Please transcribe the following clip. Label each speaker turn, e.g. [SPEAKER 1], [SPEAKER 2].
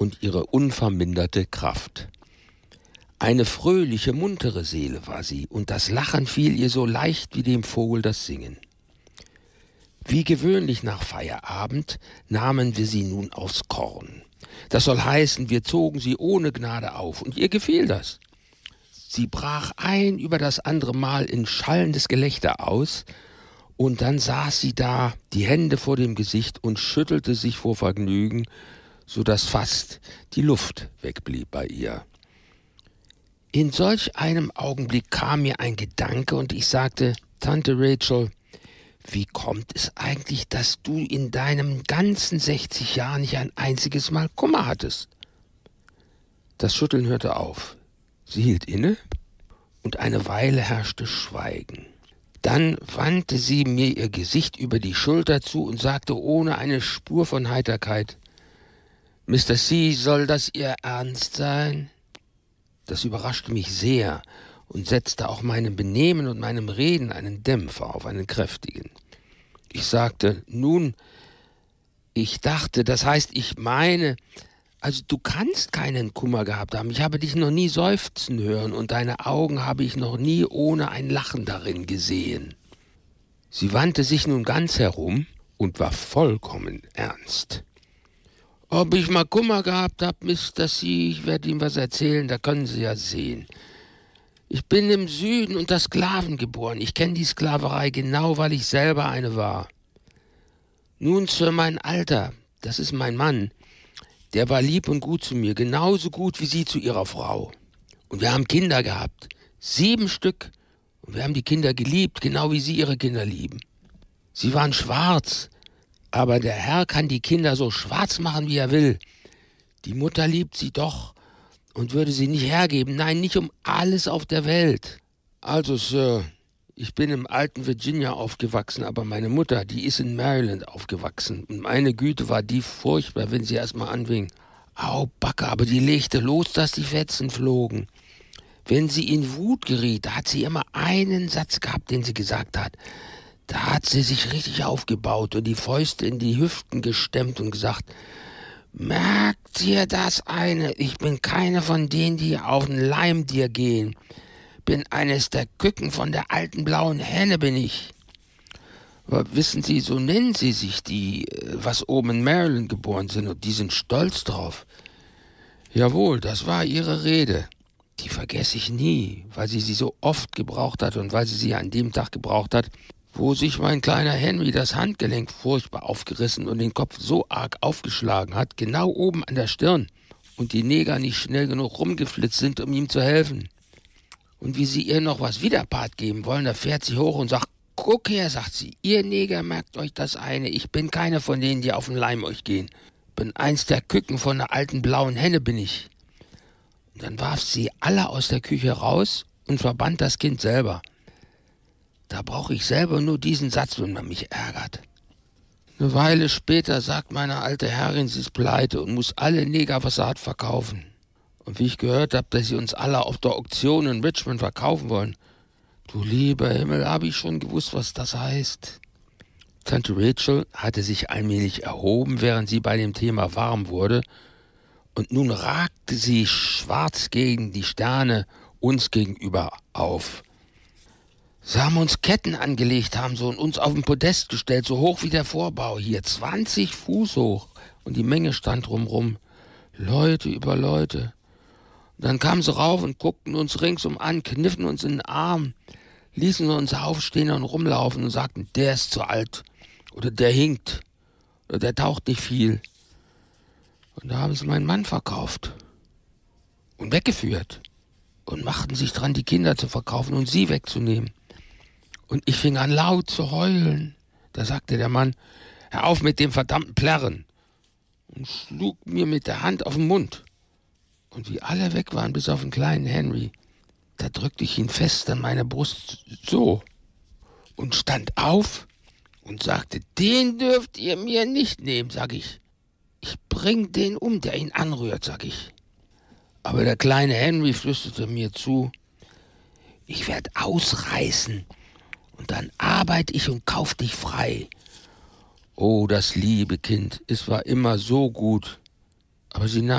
[SPEAKER 1] und ihre unverminderte Kraft. Eine fröhliche, muntere Seele war sie, und das Lachen fiel ihr so leicht wie dem Vogel das Singen. Wie gewöhnlich nach Feierabend nahmen wir sie nun aufs Korn. Das soll heißen, wir zogen sie ohne Gnade auf, und ihr gefiel das. Sie brach ein über das andere Mal in schallendes Gelächter aus, und dann saß sie da, die Hände vor dem Gesicht, und schüttelte sich vor Vergnügen, so dass fast die Luft wegblieb bei ihr. In solch einem Augenblick kam mir ein Gedanke, und ich sagte: Tante Rachel, wie kommt es eigentlich, dass du in deinem ganzen 60 Jahren nicht ein einziges Mal Kummer hattest? Das Schütteln hörte auf. Sie hielt inne, und eine Weile herrschte Schweigen. Dann wandte sie mir ihr Gesicht über die Schulter zu und sagte ohne eine Spur von Heiterkeit: Mr. C., soll das Ihr Ernst sein? Das überraschte mich sehr und setzte auch meinem Benehmen und meinem Reden einen Dämpfer auf, einen kräftigen. Ich sagte: Nun, ich dachte, das heißt, ich meine, also du kannst keinen Kummer gehabt haben. Ich habe dich noch nie seufzen hören, und deine Augen habe ich noch nie ohne ein Lachen darin gesehen. Sie wandte sich nun ganz herum und war vollkommen ernst. Ob ich mal Kummer gehabt habe, Mr. C., ich werde ihm was erzählen, da können Sie ja sehen. Ich bin im Süden unter Sklaven geboren. Ich kenne die Sklaverei genau, weil ich selber eine war. Nun, Sir, mein Alter, das ist mein Mann, der war lieb und gut zu mir, genauso gut wie Sie zu Ihrer Frau. Und wir haben Kinder gehabt, 7 Stück, und wir haben die Kinder geliebt, genau wie Sie Ihre Kinder lieben. Sie waren schwarz, aber der Herr kann die Kinder so schwarz machen, wie er will. Die Mutter liebt sie doch und würde sie nicht hergeben, nein, nicht um alles auf der Welt. Also, Sir, ich bin im alten Virginia aufgewachsen, aber meine Mutter, die ist in Maryland aufgewachsen. Und meine Güte, war die furchtbar, wenn sie erst mal anfing. Au, Backe, aber die legte los, dass die Fetzen flogen. Wenn sie in Wut geriet, da hat sie immer einen Satz gehabt, den sie gesagt hat. Da hat sie sich richtig aufgebaut und die Fäuste in die Hüften gestemmt und gesagt: Merkt dir das eine, ich bin keine von denen, die auf den Leim dir gehen. Bin eines der Küken von der alten blauen Henne, bin ich. Aber wissen Sie, so nennen sie sich die, was oben in Maryland geboren sind, und die sind stolz drauf. Jawohl, das war ihre Rede. Die vergesse ich nie, weil sie so oft gebraucht hat und weil sie an dem Tag gebraucht hat, wo sich mein kleiner Henry das Handgelenk furchtbar aufgerissen und den Kopf so arg aufgeschlagen hat, genau oben an der Stirn, und die Neger nicht schnell genug rumgeflitzt sind, um ihm zu helfen. Und wie sie ihr noch was Widerpart geben wollen, da fährt sie hoch und sagt: Guck her, sagt sie, ihr Neger, merkt euch das eine, ich bin keine von denen, die auf den Leim euch gehen. Bin eins der Küken von der alten blauen Henne, bin ich. Und dann warf sie alle aus der Küche raus und verband das Kind selber. Da brauche ich selber nur diesen Satz, wenn man mich ärgert. Eine Weile später sagt meine alte Herrin, sie ist pleite und muss alle Neger, was sie hat, verkaufen. Und wie ich gehört habe, dass sie uns alle auf der Auktion in Richmond verkaufen wollen, du lieber Himmel, habe ich schon gewusst, was das heißt. Tante Rachel hatte sich allmählich erhoben, während sie bei dem Thema warm wurde, und nun ragte sie schwarz gegen die Sterne uns gegenüber auf. Sie haben uns Ketten angelegt, haben so, und uns auf den Podest gestellt, so hoch wie der Vorbau hier, 20 Fuß hoch, und die Menge stand drumrum, Leute über Leute. Und dann kamen sie rauf und guckten uns ringsum an, kniffen uns in den Arm, ließen uns aufstehen und rumlaufen und sagten: Der ist zu alt, oder der hinkt, oder der taucht nicht viel. Und da haben sie meinen Mann verkauft und weggeführt und machten sich dran, die Kinder zu verkaufen und sie wegzunehmen. Und ich fing an laut zu heulen. Da sagte der Mann: Hör auf mit dem verdammten Plärren, und schlug mir mit der Hand auf den Mund. Und wie alle weg waren, bis auf den kleinen Henry, da drückte ich ihn fest an meine Brust, so, und stand auf und sagte: Den dürft ihr mir nicht nehmen, sag ich. Ich bring den um, der ihn anrührt, sag ich. Aber der kleine Henry flüsterte mir zu: Ich werd ausreißen, und dann arbeite ich und kauf dich frei. Oh, das liebe Kind, es war immer so gut. Aber sie nahm